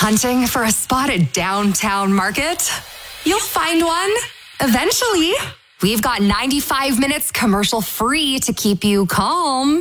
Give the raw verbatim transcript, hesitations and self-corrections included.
Hunting for a spot at Downtown Market? You'll find one. Eventually. We've got ninety-five minutes commercial free to keep you calm.